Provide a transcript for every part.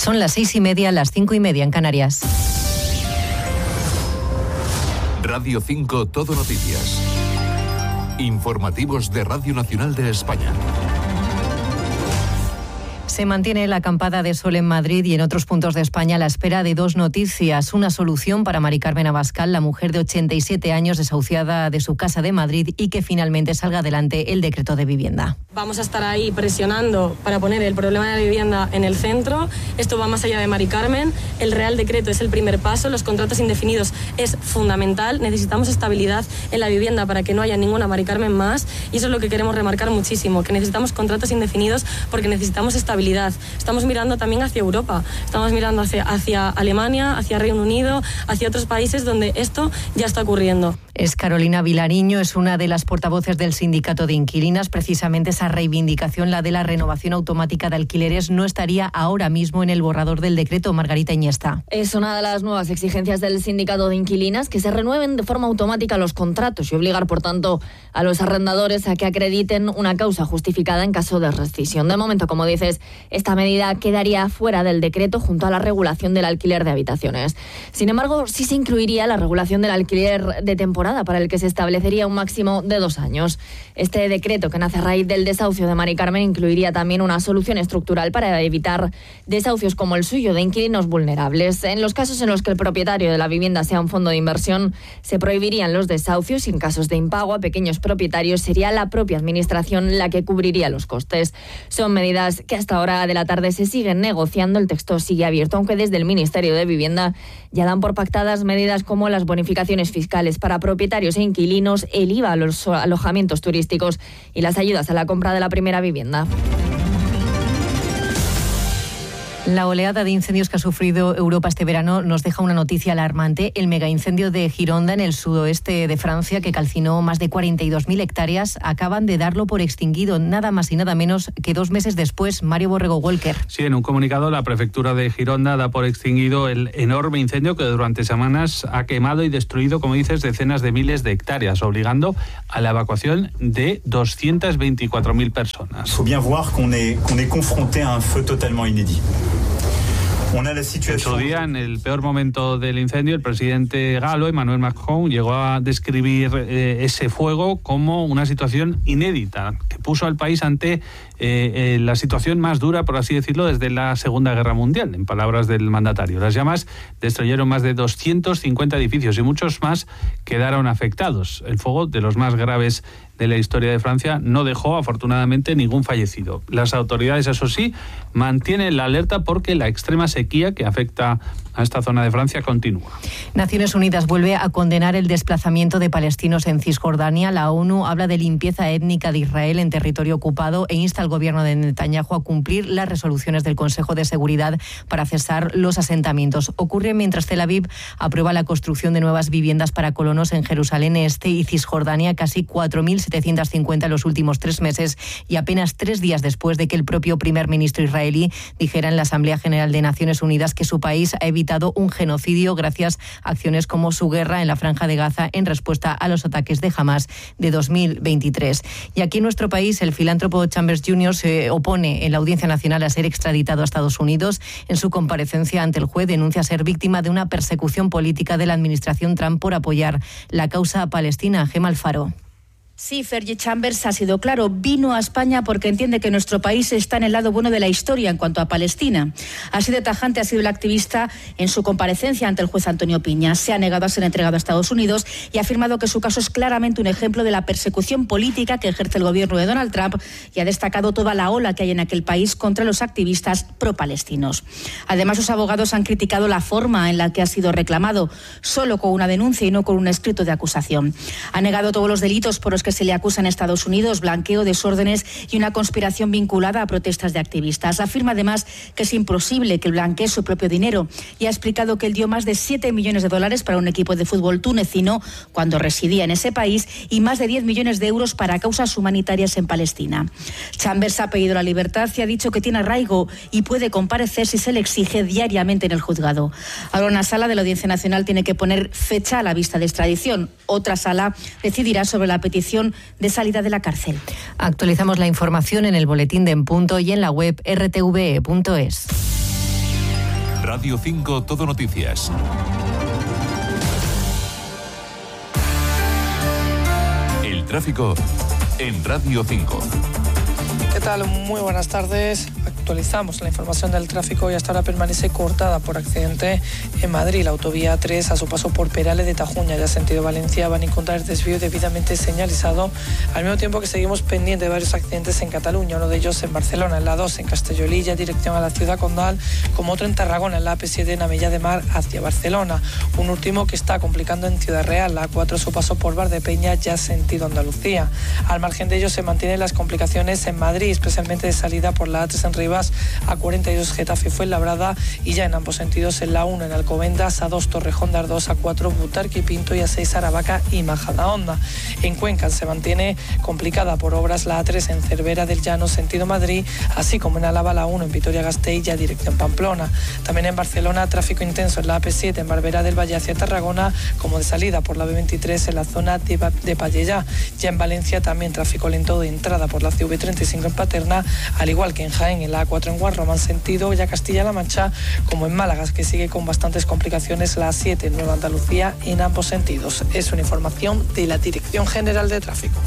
Son las 6:30, las 5:30 en Canarias. Radio 5 Todo Noticias. Informativos de Radio Nacional de España. Se mantiene la acampada de sol en Madrid y en otros puntos de España a la espera de dos noticias. Una solución para Mari Carmen Abascal, la mujer de 87 años desahuciada de su casa de Madrid, y que finalmente salga adelante el decreto de vivienda. Vamos a estar ahí presionando para poner el problema de la vivienda en el centro. Esto va más allá de Mari Carmen. El Real Decreto es el primer paso. Los contratos indefinidos es fundamental. Necesitamos estabilidad en la vivienda para que no haya ninguna Mari Carmen más. Y eso es lo que queremos remarcar muchísimo, que necesitamos contratos indefinidos porque necesitamos estabilidad. Estamos mirando también hacia Europa. Estamos mirando hacia Alemania, hacia Reino Unido, hacia otros países donde esto ya está ocurriendo. Es Carolina Vilariño, es una de las portavoces del sindicato de inquilinas. Precisamente esa reivindicación, la de la renovación automática de alquileres, no estaría ahora mismo en el borrador del decreto. Margarita Iniesta. Es una de las nuevas exigencias del sindicato de inquilinas, que se renueven de forma automática los contratos y obligar, por tanto, a los arrendadores a que acrediten una causa justificada en caso de rescisión. De momento, como dices, esta medida quedaría fuera del decreto junto a la regulación del alquiler de habitaciones. Sin embargo, sí se incluiría la regulación del alquiler de temporada, para el que se establecería un máximo de 2 años. Este decreto, que nace a raíz del desahucio de Mari Carmen, incluiría también una solución estructural para evitar desahucios como el suyo de inquilinos vulnerables. En los casos en los que el propietario de la vivienda sea un fondo de inversión, se prohibirían los desahucios y en casos de impago a pequeños propietarios sería la propia administración la que cubriría los costes. Son medidas que hasta ahora de la tarde se siguen negociando. El texto sigue abierto, aunque desde el Ministerio de Vivienda ya dan por pactadas medidas como las bonificaciones fiscales para propietarios e inquilinos, el IVA a los alojamientos turísticos y las ayudas a la compra de la primera vivienda. La oleada de incendios que ha sufrido Europa este verano nos deja una noticia alarmante. El megaincendio de Gironda, en el sudoeste de Francia, que calcinó más de 42.000 hectáreas, acaban de darlo por extinguido, nada más y nada menos que 2 meses después. Mario Borrego Walker. Sí, en un comunicado la prefectura de Gironda da por extinguido el enorme incendio que durante semanas ha quemado y destruido, como dices, decenas de miles de hectáreas, obligando a la evacuación de 224.000 personas. Faut bien voir qu'on est confronté a un feu totalement inédit. En su día, en el peor momento del incendio, el presidente galo, Emmanuel Macron, llegó a describir ese fuego como una situación inédita, que puso al país ante la situación más dura, por así decirlo, desde la Segunda Guerra Mundial, en palabras del mandatario. Las llamas destruyeron más de 250 edificios y muchos más quedaron afectados. El fuego, de los más graves de la historia de Francia, no dejó afortunadamente ningún fallecido. Las autoridades, eso sí, mantienen la alerta porque la extrema sequía que afecta a esta zona de Francia continúa. Naciones Unidas vuelve a condenar el desplazamiento de palestinos en Cisjordania. La ONU habla de limpieza étnica de Israel en territorio ocupado e insta al gobierno de Netanyahu a cumplir las resoluciones del Consejo de Seguridad para cesar los asentamientos. Ocurre mientras Tel Aviv aprueba la construcción de nuevas viviendas para colonos en Jerusalén Este y Cisjordania, casi 4.750 en los últimos 3 meses, y apenas 3 días después de que el propio primer ministro israelí dijera en la Asamblea General de Naciones Unidas que su país ha evitado un genocidio gracias a acciones como su guerra en la Franja de Gaza en respuesta a los ataques de Hamás de 2023. Y aquí en nuestro país, el filántropo Chambers Jr. se opone en la Audiencia Nacional a ser extraditado a Estados Unidos. En su comparecencia ante el juez denuncia ser víctima de una persecución política de la administración Trump por apoyar la causa palestina. Gemma Alfaro. Sí, Fergie Chambers ha sido claro, vino a España porque entiende que nuestro país está en el lado bueno de la historia en cuanto a Palestina. Así de tajante ha sido el activista en su comparecencia ante el juez Antonio Piña. Se ha negado a ser entregado a Estados Unidos y ha afirmado que su caso es claramente un ejemplo de la persecución política que ejerce el gobierno de Donald Trump y ha destacado toda la ola que hay en aquel país contra los activistas pro-palestinos. Además, sus abogados han criticado la forma en la que ha sido reclamado, solo con una denuncia y no con un escrito de acusación. Ha negado todos los delitos por los que se le acusa en Estados Unidos, blanqueo, desórdenes y una conspiración vinculada a protestas de activistas. Afirma además que es imposible que blanquee su propio dinero y ha explicado que él dio más de $7 millones para un equipo de fútbol tunecino cuando residía en ese país y más de 10 millones de euros para causas humanitarias en Palestina. Chambers ha pedido la libertad y ha dicho que tiene arraigo y puede comparecer si se le exige diariamente en el juzgado. Ahora una sala de la Audiencia Nacional tiene que poner fecha a la vista de extradición. Otra sala decidirá sobre la petición de salida de la cárcel. Actualizamos la información en el boletín de En Punto y en la web rtve.es. Radio 5 Todo Noticias. El tráfico en Radio 5. ¿Qué tal? Muy buenas tardes. Actualizamos la información del tráfico y hasta ahora permanece cortada por accidente en Madrid. La autovía 3 a su paso por Perales de Tajuña, ya sentido Valencia, van a encontrar desvío debidamente señalizado, al mismo tiempo que seguimos pendientes de varios accidentes en Cataluña, uno de ellos en Barcelona, en la 2 en Castellolí, ya dirección a la ciudad condal, como otro en Tarragona, en la AP7 en Amella de Mar hacia Barcelona. Un último que está complicando en Ciudad Real, la 4 a su paso por Valdepeña, ya sentido Andalucía. Al margen de ello se mantienen las complicaciones en Madrid, especialmente de salida por la A3 en Rivas, A42 Getafe Fuenlabrada y ya en ambos sentidos en la 1 en Alcobendas, A2 Torrejón de Ardoz, A4 Butarque y Pinto y A6 Aravaca y Majadahonda. En Cuenca se mantiene complicada por obras la A3 en Cervera del Llano sentido Madrid, así como en Álava la 1 en Vitoria-Gasteiz ya dirección Pamplona. También en Barcelona tráfico intenso en la AP7 en Barberá del Valle hacia Tarragona, como de salida por la B23 en la zona de Pallellá. Ya en Valencia también tráfico lento de entrada por la CV35 en Paterna, al igual que en Jaén en la A4 en Guarromán sentido ya Castilla-La Mancha, como en Málaga, que sigue con bastantes complicaciones la A7 en Nueva Andalucía en ambos sentidos. Es una información de la Dirección General de Tráfico.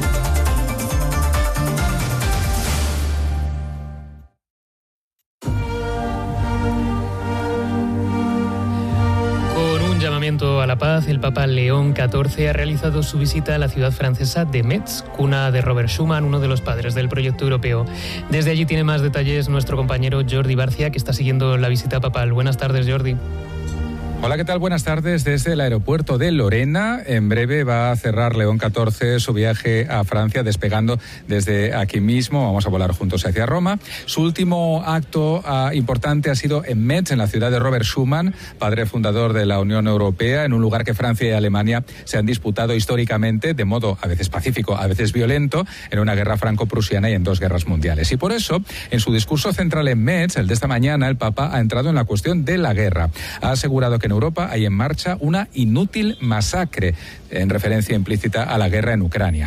A la paz, el Papa León XIV ha realizado su visita a la ciudad francesa de Metz, cuna de Robert Schuman, uno de los padres del proyecto europeo. Desde allí tiene más detalles nuestro compañero Jordi Barcia, que está siguiendo la visita papal. Buenas tardes, Jordi. Hola, ¿qué tal? Buenas tardes desde el aeropuerto de Lorena. En breve va a cerrar León XIV su viaje a Francia, despegando desde aquí mismo. Vamos a volar juntos hacia Roma. Su último acto importante ha sido en Metz, en la ciudad de Robert Schuman, padre fundador de la Unión Europea, en un lugar que Francia y Alemania se han disputado históricamente, de modo a veces pacífico, a veces violento, en una guerra franco-prusiana y en 2 guerras mundiales. Y por eso, en su discurso central en Metz, el de esta mañana, el Papa ha entrado en la cuestión de la guerra. Ha asegurado que en Europa hay en marcha una inútil masacre, en referencia implícita a la guerra en Ucrania.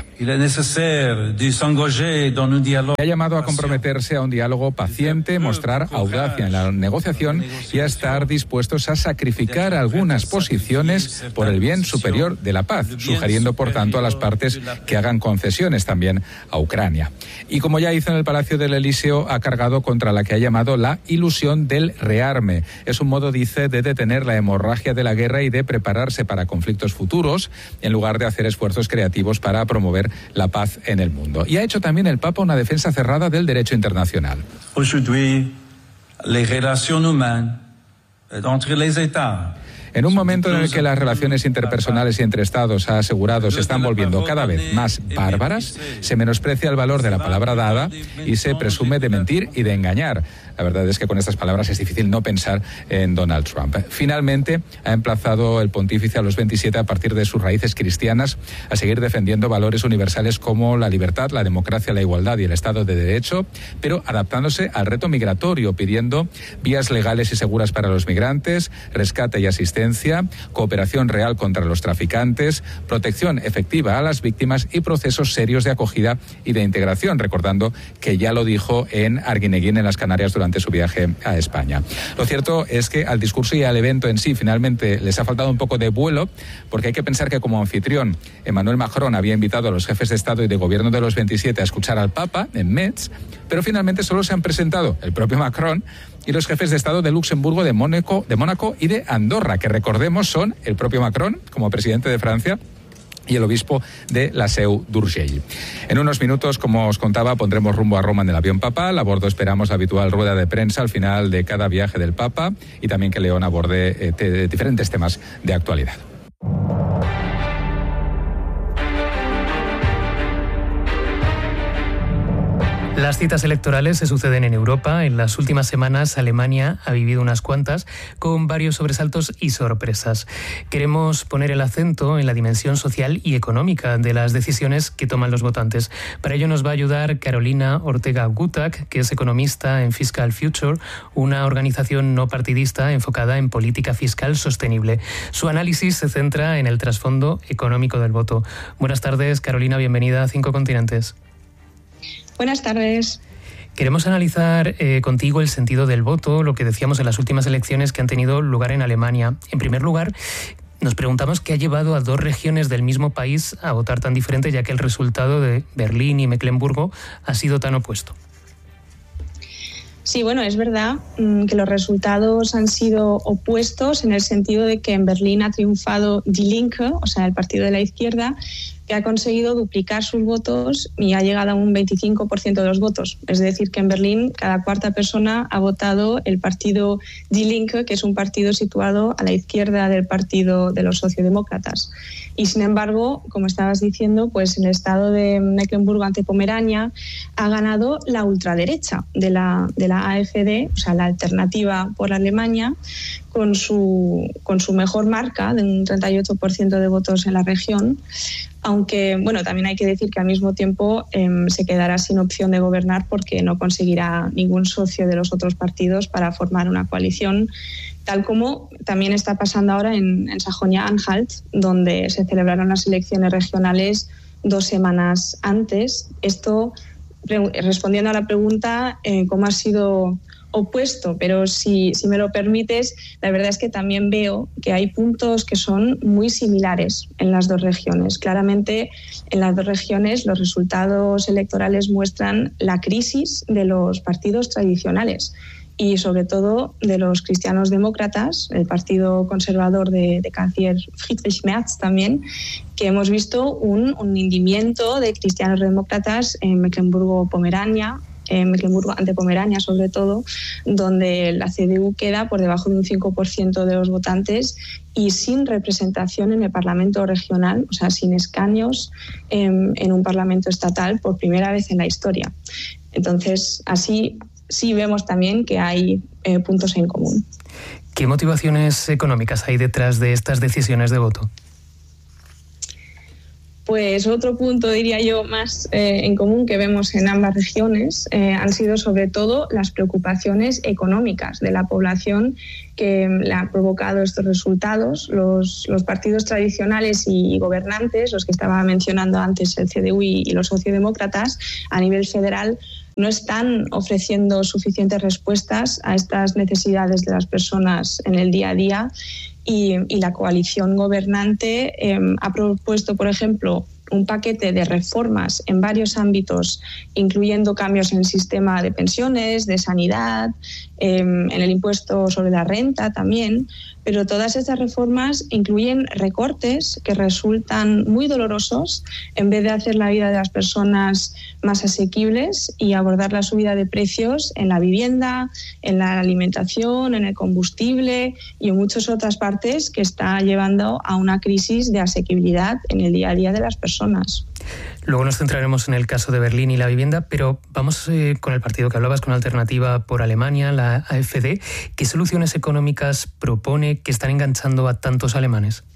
Ha llamado a comprometerse a un diálogo paciente, mostrar audacia en la negociación y a estar dispuestos a sacrificar algunas posiciones por el bien superior de la paz, sugiriendo por tanto a las partes que hagan concesiones también a Ucrania. Y como ya hizo en el Palacio del Elíseo, ha cargado contra la que ha llamado la ilusión del rearme. Es un modo, dice, de detener la hemorragia de la guerra y de prepararse para conflictos futuros, en lugar de hacer esfuerzos creativos para promover la paz en el mundo. Y ha hecho también el Papa una defensa cerrada del derecho internacional. En un momento en el que las relaciones interpersonales y entre Estados, ha asegurado, se están volviendo cada vez más bárbaras, se menosprecia el valor de la palabra dada y se presume de mentir y de engañar. La verdad es que con estas palabras es difícil no pensar en Donald Trump. Finalmente, ha emplazado el pontífice a los 27, a partir de sus raíces cristianas, a seguir defendiendo valores universales como la libertad, la democracia, la igualdad y el Estado de Derecho, pero adaptándose al reto migratorio, pidiendo vías legales y seguras para los migrantes, rescate y asistencia, cooperación real contra los traficantes, protección efectiva a las víctimas y procesos serios de acogida y de integración, recordando que ya lo dijo en Arguineguín, en las Canarias, durante su viaje a España. Lo cierto es que al discurso y al evento en sí finalmente les ha faltado un poco de vuelo, porque hay que pensar que como anfitrión Emmanuel Macron había invitado a los jefes de Estado y de Gobierno de los 27 a escuchar al Papa en Metz, pero finalmente solo se han presentado el propio Macron y los jefes de Estado de Luxemburgo, de Mónaco y de Andorra, que recordemos son el propio Macron como presidente de Francia y el obispo de la Seu d'Urgell. En unos minutos, como os contaba, pondremos rumbo a Roma en el avión papal. A bordo esperamos la habitual rueda de prensa al final de cada viaje del Papa y también que León aborde diferentes temas de actualidad. Las citas electorales se suceden en Europa. En las últimas semanas, Alemania ha vivido unas cuantas, con varios sobresaltos y sorpresas. Queremos poner el acento en la dimensión social y económica de las decisiones que toman los votantes. Para ello nos va a ayudar Carolina Ortega Gutak, que es economista en Fiscal Future, una organización no partidista enfocada en política fiscal sostenible. Su análisis se centra en el trasfondo económico del voto. Buenas tardes, Carolina, bienvenida a 5 Continentes. Buenas tardes. Queremos analizar contigo el sentido del voto, lo que decíamos en las últimas elecciones que han tenido lugar en Alemania. En primer lugar, nos preguntamos qué ha llevado a dos regiones del mismo país a votar tan diferente, ya que el resultado de Berlín y Mecklemburgo ha sido tan opuesto. Sí, bueno, es verdad que los resultados han sido opuestos en el sentido de que en Berlín ha triunfado Die Linke, o sea, el partido de la izquierda, que ha conseguido duplicar sus votos y ha llegado a un 25% de los votos. Es decir, que en Berlín cada cuarta persona ha votado el partido Die Linke, que es un partido situado a la izquierda del partido de los socialdemócratas. Y sin embargo, como estabas diciendo, pues en el estado de Mecklemburgo-Antepomerania ha ganado la ultraderecha de la AfD, o sea, la Alternativa por Alemania, con su mejor marca de un 38% de votos en la región. Aunque, bueno, también hay que decir que al mismo tiempo se quedará sin opción de gobernar porque no conseguirá ningún socio de los otros partidos para formar una coalición, tal como también está pasando ahora en Sajonia-Anhalt, donde se celebraron las elecciones regionales 2 semanas antes. Esto, respondiendo a la pregunta, ¿cómo ha sido opuesto? Pero si me lo permites, la verdad es que también veo que hay puntos que son muy similares en las dos regiones. Claramente, en las dos regiones los resultados electorales muestran la crisis de los partidos tradicionales y sobre todo de los cristianos demócratas, el partido conservador de canciller Friedrich Merz también, que hemos visto un hundimiento de cristianos demócratas en Mecklemburgo-Pomerania, en Mecklemburgo-Antepomerania sobre todo, donde la CDU queda por debajo de un 5% de los votantes y sin representación en el Parlamento regional, o sea, sin escaños en un Parlamento estatal por primera vez en la historia. Entonces, así sí vemos también que hay puntos en común. ¿Qué motivaciones económicas hay detrás de estas decisiones de voto? Pues otro punto, diría yo, más en común que vemos en ambas regiones han sido sobre todo las preocupaciones económicas de la población que le han provocado estos resultados. Los partidos tradicionales y gobernantes, los que estaba mencionando antes, el CDU y los socialdemócratas, a nivel federal, no están ofreciendo suficientes respuestas a estas necesidades de las personas en el día a día. Y la coalición gobernante ha propuesto, por ejemplo, un paquete de reformas en varios ámbitos, incluyendo cambios en el sistema de pensiones, de sanidad, en el impuesto sobre la renta también, pero todas estas reformas incluyen recortes que resultan muy dolorosos en vez de hacer la vida de las personas más asequibles y abordar la subida de precios en la vivienda, en la alimentación, en el combustible y en muchas otras partes que está llevando a una crisis de asequibilidad en el día a día de las personas. Luego nos centraremos en el caso de Berlín y la vivienda, pero vamos con el partido que hablabas, con Alternativa por Alemania, la AfD. ¿Qué soluciones económicas propone que están enganchando a tantos alemanes?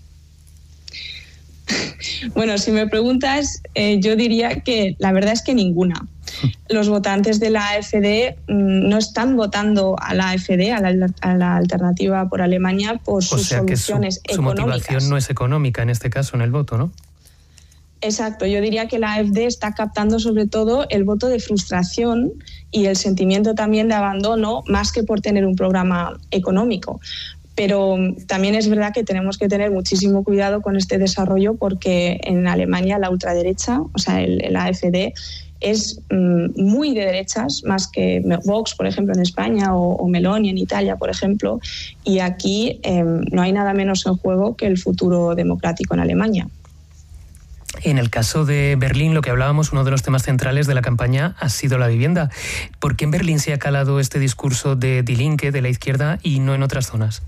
Bueno, si me preguntas, yo diría que la verdad es que ninguna. Los votantes de la AfD no están votando a la AfD, a la Alternativa por Alemania, por sus soluciones económicas. Su motivación no es económica en este caso, en el voto, ¿no? Exacto, yo diría que la AfD está captando sobre todo el voto de frustración y el sentimiento también de abandono, más que por tener un programa económico. Pero también es verdad que tenemos que tener muchísimo cuidado con este desarrollo porque en Alemania la ultraderecha, o sea, el AfD, es muy de derechas, más que Vox, por ejemplo, en España o Meloni en Italia, por ejemplo, y aquí no hay nada menos en juego que el futuro democrático en Alemania. En el caso de Berlín, lo que hablábamos, uno de los temas centrales de la campaña ha sido la vivienda. ¿Por qué en Berlín se ha calado este discurso de Die Linke, de la izquierda, y no en otras zonas?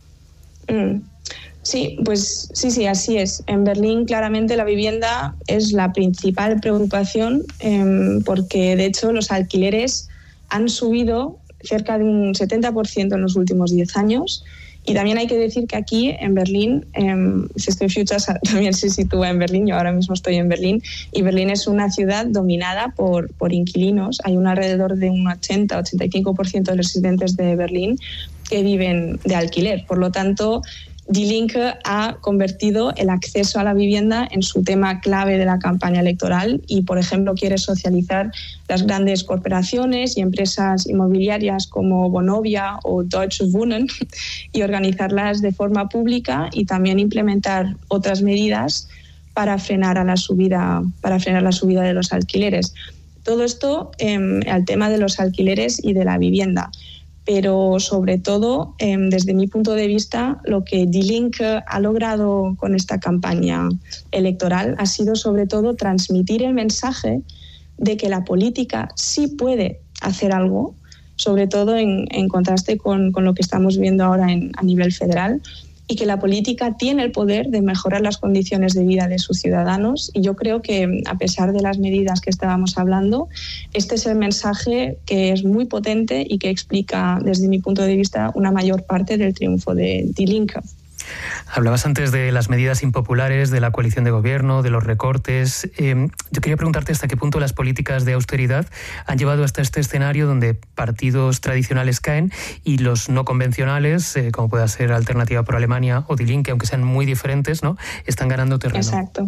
Sí, pues sí, así es. En Berlín claramente la vivienda es la principal preocupación porque de hecho los alquileres han subido cerca de un 70% en los últimos 10 años. Y también hay que decir que aquí en Berlín, System Futures también se sitúa en Berlín, yo ahora mismo estoy en Berlín, y Berlín es una ciudad dominada por inquilinos. Hay un alrededor de un 80-85% de los residentes de Berlín que viven de alquiler. Por lo tanto, Die Linke ha convertido el acceso a la vivienda en su tema clave de la campaña electoral y, por ejemplo, quiere socializar las grandes corporaciones y empresas inmobiliarias como Vonovia o Deutsche Wohnen y organizarlas de forma pública y también implementar otras medidas para frenar la subida de los alquileres. Todo esto al tema de los alquileres y de la vivienda. Pero sobre todo, desde mi punto de vista, lo que Die Linke ha logrado con esta campaña electoral ha sido sobre todo transmitir el mensaje de que la política sí puede hacer algo, sobre todo en contraste con lo que estamos viendo ahora a nivel federal, y que la política tiene el poder de mejorar las condiciones de vida de sus ciudadanos. Y yo creo que, a pesar de las medidas que estábamos hablando, este es el mensaje que es muy potente y que explica, desde mi punto de vista, una mayor parte del triunfo de Die Linke. Hablabas antes de las medidas impopulares de la coalición de gobierno, de los recortes. Yo quería preguntarte hasta qué punto las políticas de austeridad han llevado hasta este escenario donde partidos tradicionales caen y los no convencionales, como pueda ser Alternativa por Alemania o Die Linke, aunque sean muy diferentes, ¿no?, están ganando terreno. Exacto.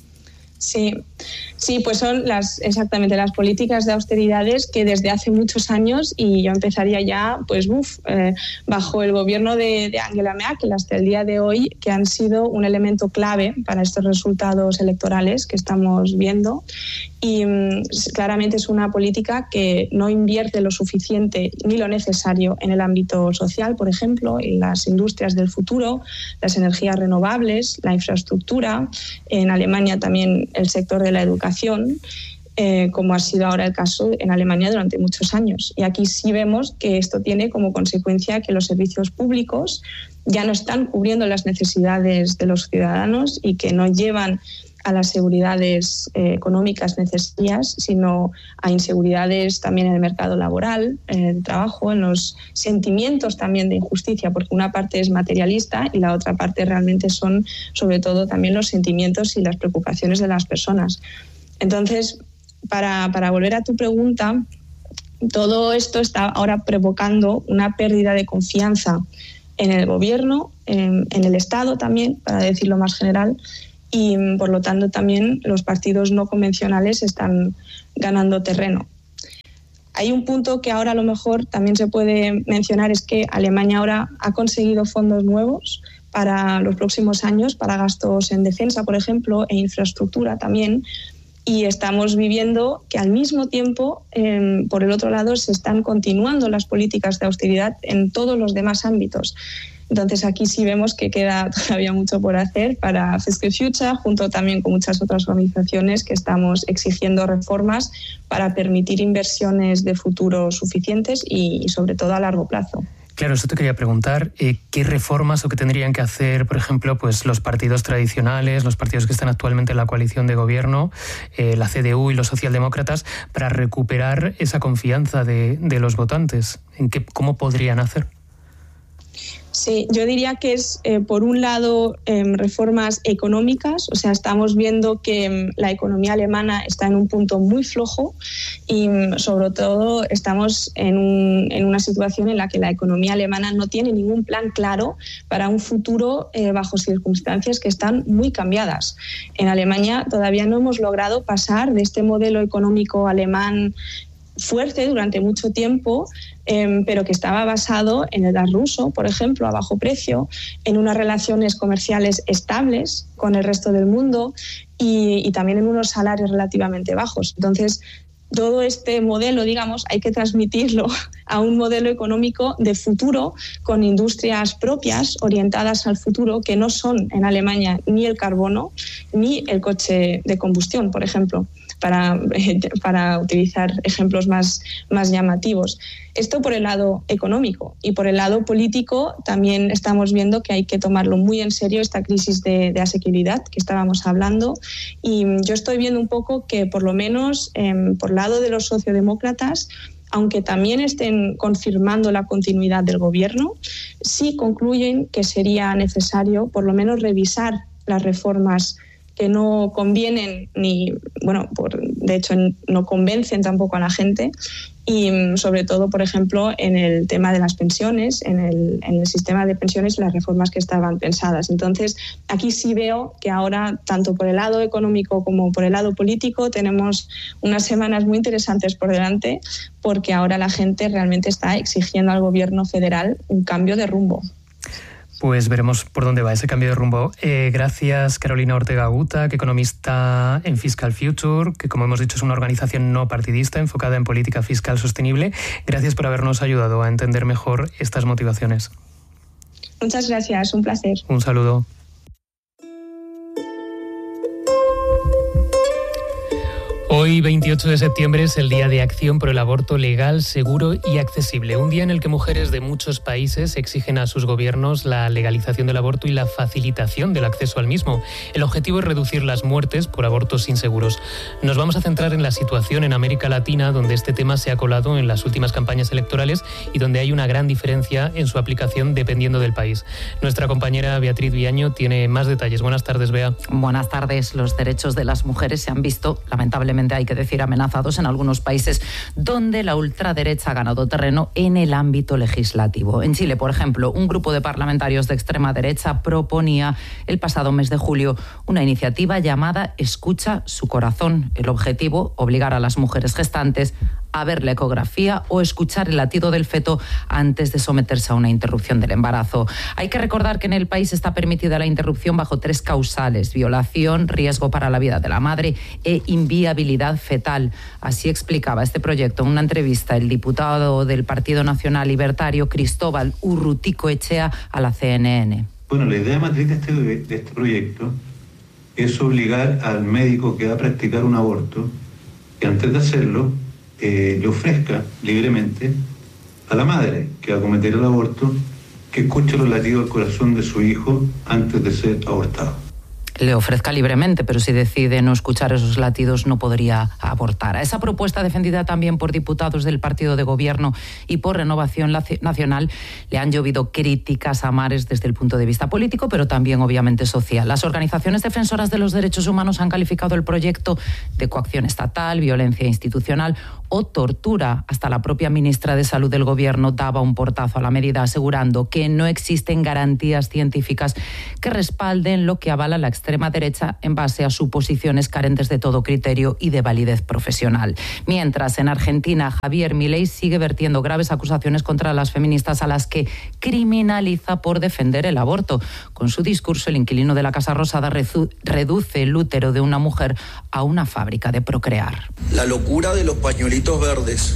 Sí, pues son exactamente las políticas de austeridades que desde hace muchos años, y yo empezaría ya bajo el gobierno de Angela Merkel hasta el día de hoy, que han sido un elemento clave para estos resultados electorales que estamos viendo. Y claramente es una política que no invierte lo suficiente ni lo necesario en el ámbito social, por ejemplo, en las industrias del futuro, las energías renovables, la infraestructura, en Alemania también el sector de la educación, como ha sido ahora el caso en Alemania durante muchos años. Y aquí sí vemos que esto tiene como consecuencia que los servicios públicos ya no están cubriendo las necesidades de los ciudadanos y que no llevan a las seguridades económicas necesarias, sino a inseguridades también en el mercado laboral, en el trabajo, en los sentimientos también de injusticia, porque una parte es materialista y la otra parte realmente son sobre todo también los sentimientos y las preocupaciones de las personas. Entonces, para volver a tu pregunta, todo esto está ahora provocando una pérdida de confianza en el gobierno, en el Estado también, para decirlo más general, y por lo tanto también los partidos no convencionales están ganando terreno. Hay un punto que ahora a lo mejor también se puede mencionar, es que Alemania ahora ha conseguido fondos nuevos para los próximos años, para gastos en defensa, por ejemplo, e infraestructura también, y estamos viviendo que al mismo tiempo, por el otro lado, se están continuando las políticas de austeridad en todos los demás ámbitos. Entonces aquí sí vemos que queda todavía mucho por hacer para Fridays for Future, junto también con muchas otras organizaciones que estamos exigiendo reformas para permitir inversiones de futuro suficientes y sobre todo a largo plazo. Claro, eso te quería preguntar, ¿qué reformas o qué tendrían que hacer, por ejemplo, pues los partidos tradicionales, los partidos que están actualmente en la coalición de gobierno, la CDU y los socialdemócratas, para recuperar esa confianza de los votantes? ¿Cómo podrían hacer? Sí, yo diría que es, por un lado, reformas económicas. O sea, estamos viendo que la economía alemana está en un punto muy flojo y, sobre todo, estamos en una situación en la que la economía alemana no tiene ningún plan claro para un futuro bajo circunstancias que están muy cambiadas. En Alemania todavía no hemos logrado pasar de este modelo económico alemán fuerte durante mucho tiempo, pero que estaba basado en el gas ruso, por ejemplo, a bajo precio, en unas relaciones comerciales estables con el resto del mundo y también en unos salarios relativamente bajos. Entonces, todo este modelo, digamos, hay que transmitirlo a un modelo económico de futuro con industrias propias orientadas al futuro, que no son en Alemania ni el carbono ni el coche de combustión, por ejemplo, para utilizar ejemplos más llamativos. Esto por el lado económico. Y por el lado político también estamos viendo que hay que tomarlo muy en serio, esta crisis de asequibilidad que estábamos hablando. Y yo estoy viendo un poco que, por lo menos por el lado de los sociodemócratas, aunque también estén confirmando la continuidad del gobierno, sí concluyen que sería necesario por lo menos revisar las reformas que no convienen de hecho no convencen tampoco a la gente. Y sobre todo, por ejemplo, en el tema de las pensiones, en el sistema de pensiones, las reformas que estaban pensadas. Entonces, aquí sí veo que ahora, tanto por el lado económico como por el lado político, tenemos unas semanas muy interesantes por delante, porque ahora la gente realmente está exigiendo al gobierno federal un cambio de rumbo. Pues veremos por dónde va ese cambio de rumbo. Gracias, Carolina Ortega Uta, que economista en Fiscal Future, que como hemos dicho es una organización no partidista enfocada en política fiscal sostenible. Gracias por habernos ayudado a entender mejor estas motivaciones. Muchas gracias, un placer. Un saludo. Hoy, 28 de septiembre, es el Día de Acción por el Aborto Legal, Seguro y Accesible. Un día en el que mujeres de muchos países exigen a sus gobiernos la legalización del aborto y la facilitación del acceso al mismo. El objetivo es reducir las muertes por abortos inseguros. Nos vamos a centrar en la situación en América Latina, donde este tema se ha colado en las últimas campañas electorales y donde hay una gran diferencia en su aplicación dependiendo del país. Nuestra compañera Beatriz Viaño tiene más detalles. Buenas tardes, Bea. Buenas tardes. Los derechos de las mujeres se han visto, lamentablemente, hay que decir, amenazados en algunos países donde la ultraderecha ha ganado terreno en el ámbito legislativo. En Chile, por ejemplo, un grupo de parlamentarios de extrema derecha proponía el pasado mes de julio una iniciativa llamada Escucha su corazón. El objetivo, obligar a las mujeres gestantes a ver la ecografía o escuchar el latido del feto antes de someterse a una interrupción del embarazo. Hay que recordar que en el país está permitida la interrupción bajo 3 causales: violación, riesgo para la vida de la madre e inviabilidad fetal. Así explicaba este proyecto en una entrevista el diputado del Partido Nacional Libertario, Cristóbal Urruticoechea, a la CNN. Bueno, la idea matriz de este proyecto es obligar al médico que va a practicar un aborto que antes de hacerlo le ofrezca libremente a la madre que va a cometer el aborto que escuche los latidos del corazón de su hijo antes de ser abortado. Le ofrezca libremente, pero si decide no escuchar esos latidos no podría abortar. A esa propuesta, defendida también por diputados del partido de gobierno y por Renovación Nacional, le han llovido críticas a mares desde el punto de vista político, pero también obviamente social. Las organizaciones defensoras de los derechos humanos han calificado el proyecto de coacción estatal, violencia institucional o tortura. Hasta la propia ministra de Salud del gobierno daba un portazo a la medida, asegurando que no existen garantías científicas que respalden lo que avala la extrema derecha en base a suposiciones carentes de todo criterio y de validez profesional. Mientras, en Argentina, Javier Milei sigue vertiendo graves acusaciones contra las feministas a las que criminaliza por defender el aborto. Con su discurso, el inquilino de la Casa Rosada reduce el útero de una mujer a una fábrica de procrear. La locura de los pañuelitos verdes.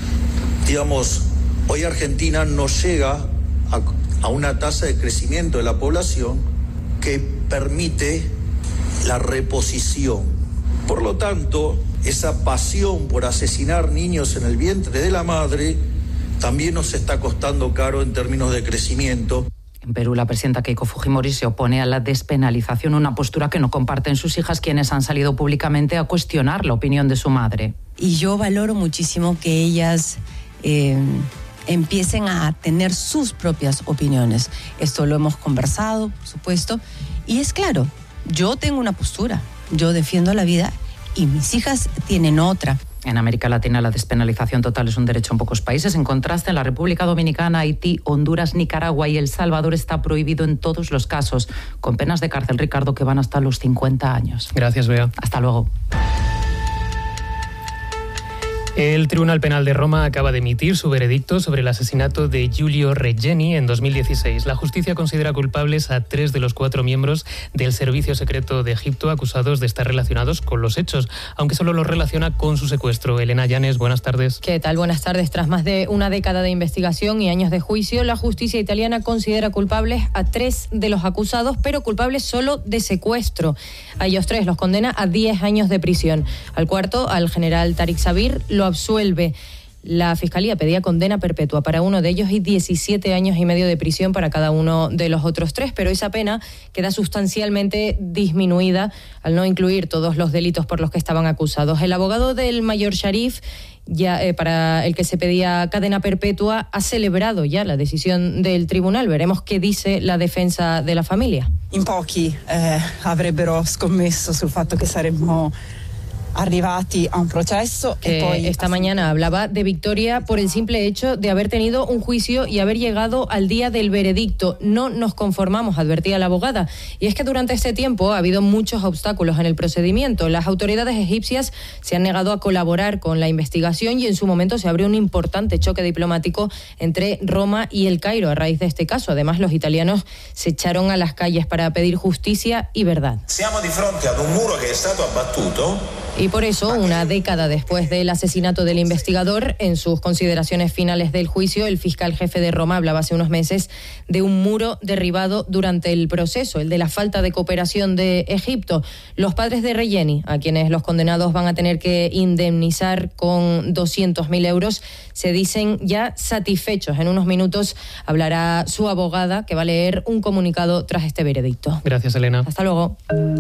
Digamos, hoy Argentina no llega a una tasa de crecimiento de la población que permite la reposición. Por lo tanto, esa pasión por asesinar niños en el vientre de la madre también nos está costando caro en términos de crecimiento. En Perú, la presidenta Keiko Fujimori se opone a la despenalización, una postura que no comparten sus hijas, quienes han salido públicamente a cuestionar la opinión de su madre. Y yo valoro muchísimo que ellas empiecen a tener sus propias opiniones. Esto lo hemos conversado, por supuesto, y es claro, yo tengo una postura, yo defiendo la vida y mis hijas tienen otra. En América Latina la despenalización total es un derecho en pocos países. En contraste, en la República Dominicana, Haití, Honduras, Nicaragua y El Salvador está prohibido en todos los casos, con penas de cárcel, Ricardo, que van hasta los 50 años. Gracias, Bea. Hasta luego. El Tribunal Penal de Roma acaba de emitir su veredicto sobre el asesinato de Giulio Regeni en 2016. La justicia considera culpables a 3 de los 4 miembros del Servicio Secreto de Egipto acusados de estar relacionados con los hechos, aunque solo los relaciona con su secuestro. Elena Llanes, buenas tardes. ¿Qué tal? Buenas tardes. Tras más de una década de investigación y años de juicio, la justicia italiana considera culpables a 3 de los acusados, pero culpables solo de secuestro. A ellos 3 los condena a 10 años de prisión. Al cuarto, al general Tariq Sabir, lo absuelve. La Fiscalía pedía condena perpetua para uno de ellos y 17 años y medio de prisión para cada uno de los otros 3, pero esa pena queda sustancialmente disminuida al no incluir todos los delitos por los que estaban acusados. El abogado del mayor Sharif, para el que se pedía cadena perpetua, ha celebrado ya la decisión del tribunal. Veremos qué dice la defensa de la familia. In pochi avrebbero scommesso sul fatto che saremmo arrivati a un processo. Esta mañana hablaba de victoria por el simple hecho de haber tenido un juicio y haber llegado al día del veredicto. No nos conformamos, advertía la abogada. Y es que durante este tiempo ha habido muchos obstáculos en el procedimiento. Las autoridades egipcias se han negado a colaborar con la investigación y en su momento se abrió un importante choque diplomático entre Roma y el Cairo a raíz de este caso. Además, los italianos se echaron a las calles para pedir justicia y verdad. Siamo di fronte ad un muro che è stato abbattuto. Y por eso, una década después del asesinato del investigador, en sus consideraciones finales del juicio, el fiscal jefe de Roma hablaba hace unos meses de un muro derribado durante el proceso, el de la falta de cooperación de Egipto. Los padres de Regeni, a quienes los condenados van a tener que indemnizar con 200.000 euros, se dicen ya satisfechos. En unos minutos hablará su abogada, que va a leer un comunicado tras este veredicto. Gracias, Elena. Hasta luego.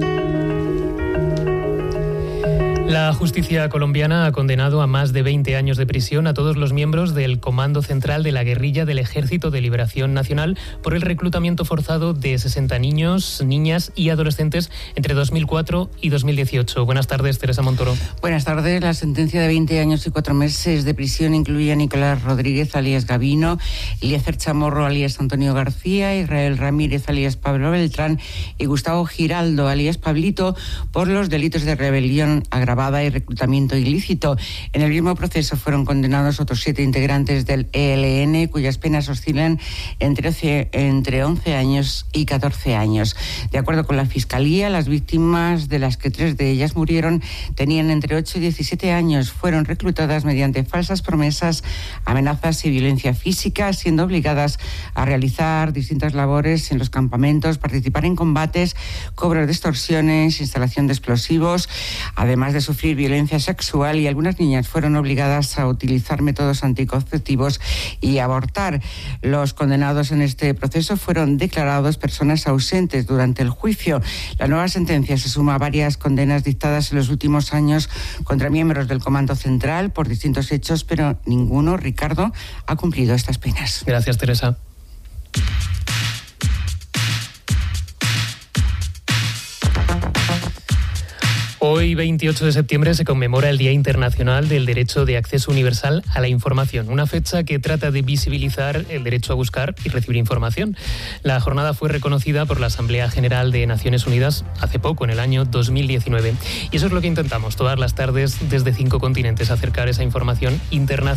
La justicia colombiana ha condenado a más de 20 años de prisión a todos los miembros del Comando Central de la Guerrilla del Ejército de Liberación Nacional por el reclutamiento forzado de 60 niños, niñas y adolescentes entre 2004 y 2018. Buenas tardes, Teresa Montoro. Buenas tardes. La sentencia de 20 años y 4 meses de prisión incluye a Nicolás Rodríguez, alias Gavino, Eliezer Chamorro, alias Antonio García, Israel Ramírez, alias Pablo Beltrán, y Gustavo Giraldo, alias Pablito, por los delitos de rebelión agravada y reclutamiento ilícito. En el mismo proceso fueron condenados otros 7 integrantes del ELN, cuyas penas oscilan entre 11 años y 14 años. De acuerdo con la Fiscalía, las víctimas, de las que 3 de ellas murieron, tenían entre 8 y 17 años. Fueron reclutadas mediante falsas promesas, amenazas y violencia física, siendo obligadas a realizar distintas labores en los campamentos, participar en combates, cobro de extorsiones, instalación de explosivos, además de sufrir violencia sexual, y algunas niñas fueron obligadas a utilizar métodos anticonceptivos y abortar. Los condenados en este proceso fueron declarados personas ausentes durante el juicio. La nueva sentencia se suma a varias condenas dictadas en los últimos años contra miembros del Comando Central por distintos hechos, pero ninguno, Ricardo, ha cumplido estas penas. Gracias, Teresa. Hoy, 28 de septiembre, se conmemora el Día Internacional del Derecho de Acceso Universal a la Información, una fecha que trata de visibilizar el derecho a buscar y recibir información. La jornada fue reconocida por la Asamblea General de Naciones Unidas hace poco, en el año 2019. Y eso es lo que intentamos todas las tardes desde 5 continentes, acercar esa información internacional